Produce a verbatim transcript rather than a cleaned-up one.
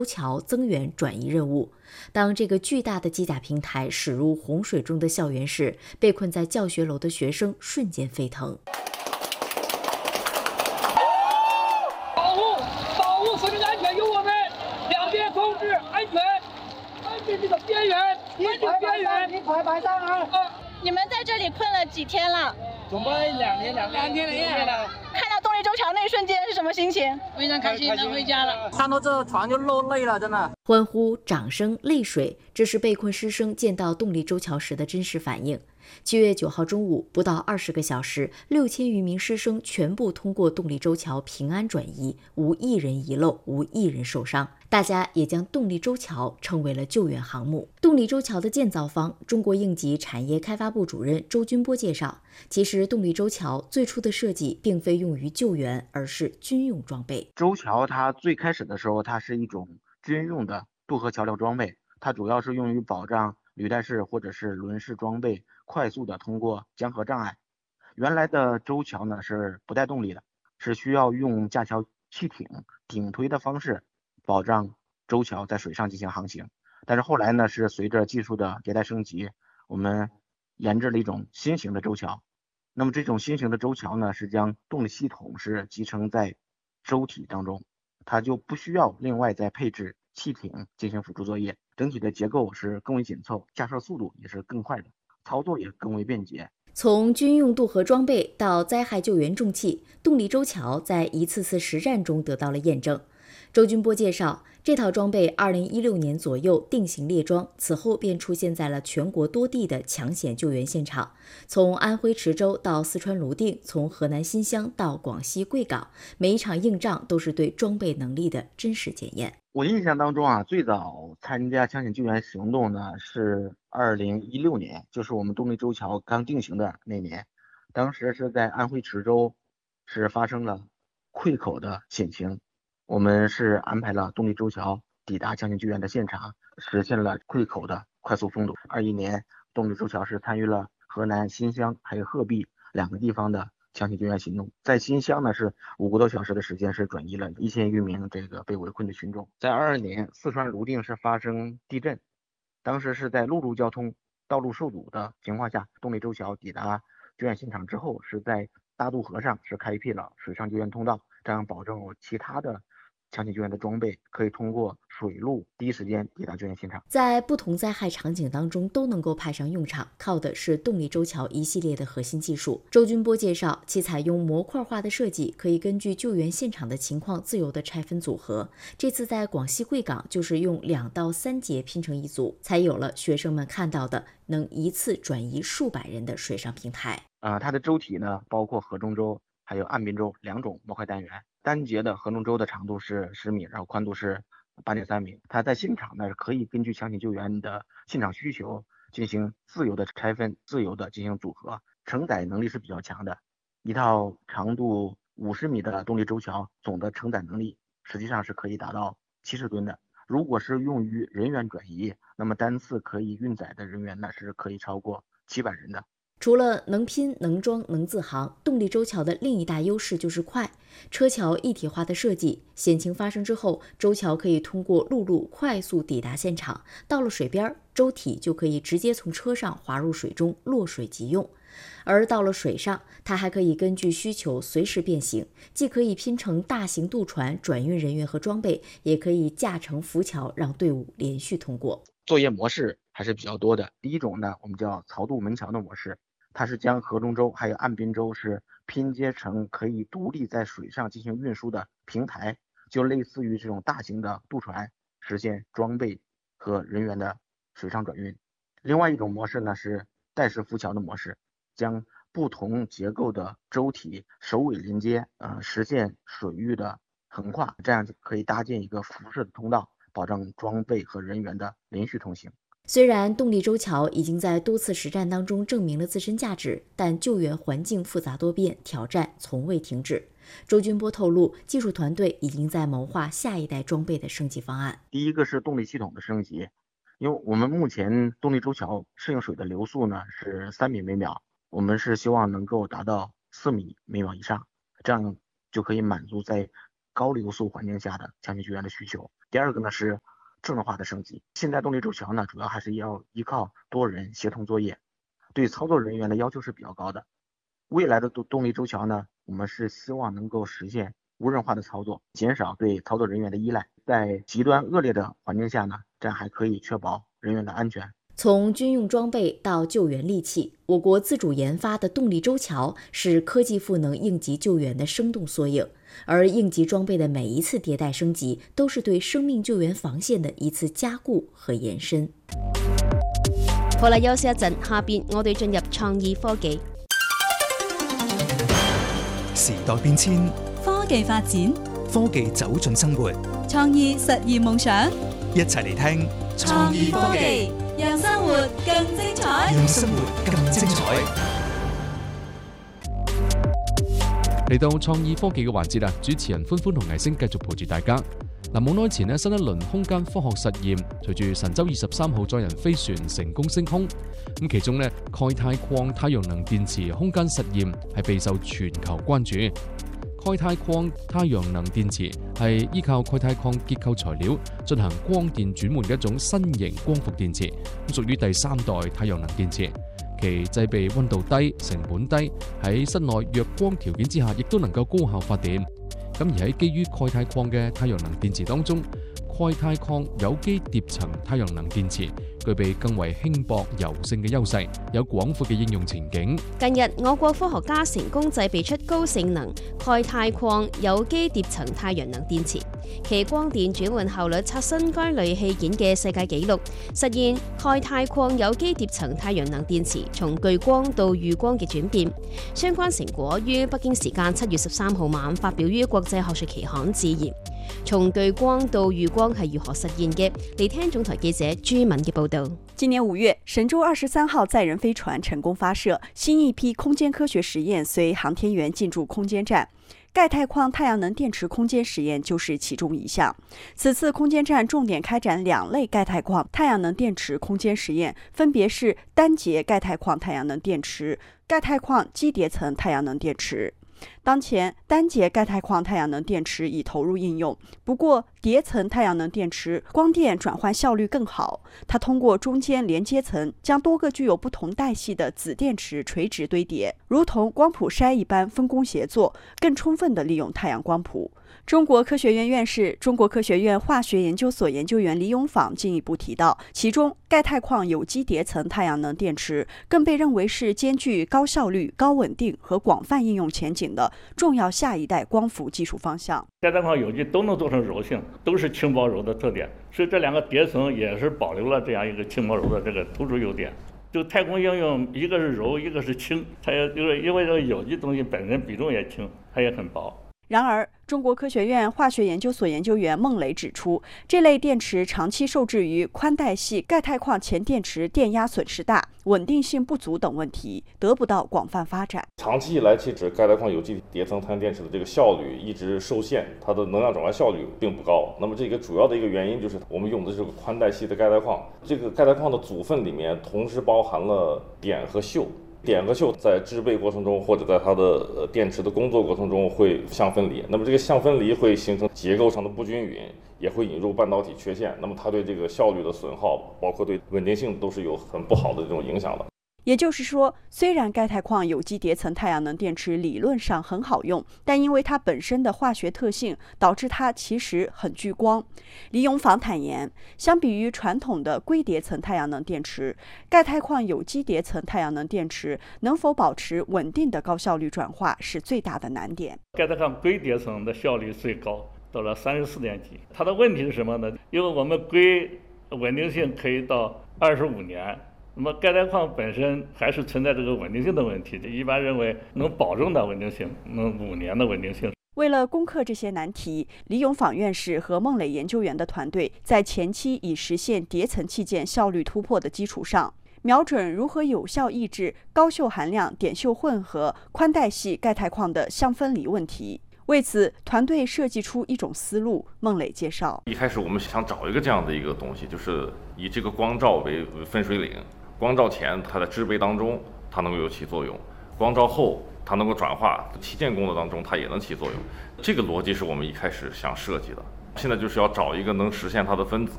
桥增援转移任务。当这个巨大的机甲平台驶入洪水中的校园时，被困在教学楼的学生瞬间沸腾。 保护保护生命安全由我们两边控制安全，安全这个边缘，安全边缘， 你快摆上啊！ 你们在这里困了几天了？ 准备两天两两天两夜了。 看到动力舟桥那一瞬间是什么心情？ 非常开心，能回家了。 看到这船就落泪了，真的。 欢呼、掌声、泪水，这是被困师生见到动力舟桥时的真实反应。七月九号中午，不到二十个小时，六千余名师生全部通过动力舟桥平安转移，无一人遗漏，无一人受伤。大家也将动力舟桥称为了救援航母。动力舟桥的建造方，中国应急产业开发部主任周军波介绍，其实动力舟桥最初的设计并非用于救援，而是军用装备。 舟桥它最开始的时候，它是一种军用的渡河桥梁装备，它主要是用于保障履带式或者是轮式装备快速的通过江河障碍。原来的舟桥呢是不带动力的，是需要用架桥汽艇顶推的方式保障舟桥在水上进行航行。但是后来呢，是随着技术的迭代升级，我们研制了一种新型的舟桥。那么这种新型的舟桥呢，是将动力系统是集成在舟体当中，它就不需要另外再配置汽艇进行辅助作业，整体的结构是更为紧凑，架设速度也是更快的，操作也更为便捷。 从军用渡河装备到灾害救援重器，动力舟桥在一次次实战中得到了验证。周军波介绍，这套装备二零一六年左右定型列装，此后便出现在了全国多地的抢险救援现场，从安徽池州到四川泸定，从河南新乡到广西贵港，每一场硬仗都是对装备能力的真实检验。 我印象当中啊，最早参加抢险救援行动呢是二零一六年，就是我们动力舟桥刚定型的那年，当时是在安徽池州是发生了溃口的险情。我们是安排了动力舟桥抵达抢险救援的现场，实现了溃口的快速封堵。二一年，动力舟桥是参与了河南新乡还有鹤壁两个地方的抢险救援行动。在新乡呢，是五个多小时的时间是转移了一千余名这个被围困的群众。在二二年，四川泸定是发生地震，当时是在陆路交通道路受堵的情况下，动力舟桥抵达救援现场之后，是在大渡河上是开辟了水上救援通道，这样保证其他的抢险救援的装备可以通过水路第一时间抵达救援现场。 在不同灾害场景当中都能够派上用场，靠的是动力舟桥一系列的核心技术。周军波介绍，其采用模块化的设计，可以根据救援现场的情况自由的拆分组合。这次在广西贵港就是用两到三节拼成一组，才有了学生们看到的能一次转移数百人的水上平台。 啊、呃，它的舟体呢，包括河中舟还有岸边舟两种模块单元。单节的河中舟的长度是十米，然后宽度是八点三米。它在现场呢，可以根据抢险救援的现场需求进行自由的拆分，自由的进行组合，承载能力是比较强的。一套长度五十米的动力舟桥，总的承载能力实际上是可以达到七十吨的。如果是用于人员转移，那么单次可以运载的人员呢是可以超过七百人的。 除了能拼、能装、能自航，动力舟桥的另一大优势就是快。车桥一体化的设计，险情发生之后，舟桥可以通过陆路快速抵达现场，到了水边，舟体就可以直接从车上滑入水中，落水即用。而到了水上，它还可以根据需求随时变形，既可以拼成大型渡船转运人员和装备，也可以架成浮桥让队伍连续通过。 作业模式还是比较多的。第一种呢，我们叫槽渡门桥的模式，它是将河中舟还有岸边舟是拼接成可以独立在水上进行运输的平台，就类似于这种大型的渡船，实现装备和人员的水上转运。另外一种模式呢是带式浮桥的模式，将不同结构的舟体首尾连接，呃，实现水域的横跨，这样就可以搭建一个辐射的通道，保证装备和人员的连续通行。 虽然动力舟桥已经在多次实战当中证明了自身价值，但救援环境复杂多变，挑战从未停止。周军波透露，技术团队已经在谋划下一代装备的升级方案。 第一个是动力系统的升级，因为我们目前动力舟桥适应水的流速呢是三米每秒，我们是希望能够达到四米每秒以上，这样就可以满足在高流速环境下的抢险救援的需求。 第二个呢是智能化的升级。现在动力轴桥呢主要还是要依靠多人协同作业，对操作人员的要求是比较高的。未来的动力轴桥呢，我们是希望能够实现无人化的操作，减少对操作人员的依赖。在极端恶劣的环境下呢，这样还可以确保人员的安全。 从军用装备到救援利器，我国自主研发的动力轴桥是科技赋能应急救援的生动缩影，而应急装备的每一次迭代升级，都是对生命救援防線的一次加固和延伸。 好啦，休息一陣，下邊我哋進入創意科技。 時代變遷， 科技發展， 科技走進生活， 創意實現夢想。 一齊嚟聽創意科技，讓生活更精彩， 讓生活更精彩。 嚟到創意科技嘅環節啊，主持人歡歡同藝星繼續陪住大家。嗱，冇耐前呢，新一輪空間科學實驗隨住神舟二十三號載人飛船成功升空，咁其中呢，鈣鈦礦太陽能電池空間實驗係備受全球關注。鈣鈦礦太陽能電池係依靠鈣鈦礦結構材料進行光電轉換嘅一種新型光伏電池，咁屬於第三代太陽能電池。其製備溫度低、成本低，喺室內弱光條件之下，亦都能夠高效發電。咁而喺基於鈣鈦礦嘅太陽能電池當中，鈣鈦礦有機疊層太陽能電池具備更為輕薄柔性嘅優勢，有廣闊嘅應用前景。 近日，我國科學家成功製備出高性能鈣鈦礦有機疊層太陽能電池，其光電轉換效率刷新該類器件嘅世界紀錄，實現鈣鈦礦有機疊層太陽能電池從具光到遇光嘅轉變。相關成果於北京時間七月十三號晚發表於國際學術期刊《自然》。從具光到遇光係如何實現嘅？嚟聽總台記者朱敏嘅報道。 今年五月，神舟二十三號載人飛船成功發射，新一批空間科學實驗隨航天員進駐空間站。鈣鈦礦太陽能電池空間實驗就是其中一項。此次空間站重點開展兩類鈣鈦礦太陽能電池空間實驗，分別是單節鈣鈦礦太陽能電池、鈣鈦礦基疊層太陽能電池。當前單節鈣鈦礦太陽能電池已投入應用，不過疊層太陽能電池光電轉換效率更好。它通過中間連接層將多個具有不同帶系的子電池垂直堆疊，如同光譜篩一般分工協作，更充分地利用太陽光譜。中國科學院院士、中國科學院化學研究所研究員李永芳進一步提到，其中鈣鈦礦有機疊層太陽能電池更被認為是兼具高效率、高穩定和廣泛應用前景的重要下一代光伏技術方向。 鈣鈦礦有機都能做成柔性，都是輕薄柔的特點，所以這兩個疊層也是保留了這樣一個輕薄柔的這個突出優點。就太空應用，一個是柔，一個是輕，它也就是因為這個有機東西本身比重也輕，它也很薄。 然而，中國科學院化學研究所研究員孟磊指出，這類電池長期受制於寬帶系鈣鈦礦前電池電壓損失大、穩定性不足等問題，得不到廣泛發展。 長期以來，其實鈣鈦礦有機疊層太陽電池的這個效率一直受限，它的能量轉換效率並不高。那麼這個主要的一個原因就是我們用的這個寬帶系的鈣鈦礦，這個鈣鈦礦的組分裡面同時包含了碘和溴。碘和溴在製備過程中或者在它的電池的工作過程中會相分離，那麼這個相分離會形成結構上的不均勻，也會引入半導體缺陷，那麼它對這個效率的損耗，包括對穩定性都是有很不好的這種影響的。 也就是說，雖然鈣鈦礦有機疊層太陽能電池理論上很好用，但因為它本身的化學特性，導致它其實很聚光。李永芳坦言，相比於傳統的硅疊層太陽能電池，鈣鈦礦有機疊層太陽能電池能否保持穩定的高效率轉化是最大的難點。 鈣鈦礦硅疊層的效率最高，到了三十四點幾。它的問題是什麼呢？因為我們硅穩定性可以到二十五年。那麼鈣鈦礦本身還是存在這個穩定性的問題，一般認為能保證的穩定性，能五年的穩定性。 為了攻克這些難題，李永芳院士和孟磊研究員的團隊在前期以實現疊層器件效率突破的基礎上，瞄準如何有效抑制高溴含量碘溴混合寬帶系鈣鈦礦的相分離問題。為此，團隊設計出一種思路。孟磊介紹， 一開始我們想找一個這樣的一個東西，就是以這個光罩為分水嶺。光罩前，它在製備當中，它能夠有起作用；光罩後，它能夠轉化，器件工作當中，它也能起作用。這個邏輯是我們一開始想設計的。 现在就是要找一个能实现它的分子。